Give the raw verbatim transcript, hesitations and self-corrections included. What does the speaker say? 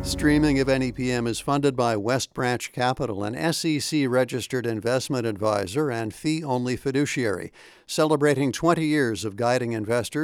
Streaming of N E P M is funded by West Branch Capital, an S E C-registered investment advisor and fee-only fiduciary, celebrating twenty years of guiding investors